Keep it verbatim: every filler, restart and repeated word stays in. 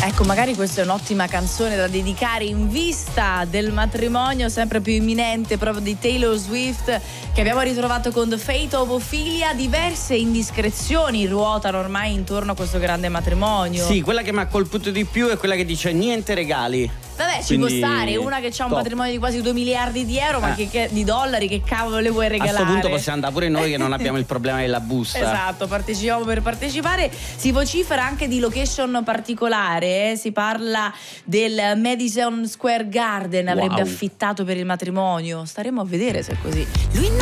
Ecco, magari questa è un'ottima canzone da dedicare in vista del matrimonio sempre più imminente proprio di Taylor Swift, che abbiamo ritrovato con The Fate of Ophelia. Diverse indiscrezioni ruotano ormai intorno a questo grande matrimonio. Sì, quella che mi ha colpito di più è quella che dice niente regali. Vabbè, ci Quindi, può stare, una che ha un top. patrimonio di quasi due miliardi di euro, ma Eh. che, che di dollari, che cavolo le vuoi regalare? A sto punto possiamo andare pure noi che non abbiamo il problema della busta. Esatto, partecipiamo per partecipare. Si vocifera anche di location particolare, eh? Si parla del Madison Square Garden, avrebbe Wow. affittato per il matrimonio. Staremo a vedere se è così. Lui